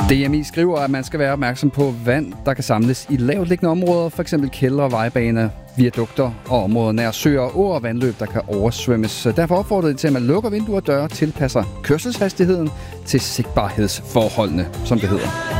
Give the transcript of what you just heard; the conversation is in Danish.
DMI skriver, at man skal være opmærksom på vand, der kan samles i lavtliggende områder, f.eks. kældre, vejbaner, viadukter og områder nær søer, åer og vandløb, der kan oversvømmes. Derfor opfordrer de til, at man lukker vinduer og døre og tilpasser kørselshastigheden til sigtbarhedsforholdene, som det hedder.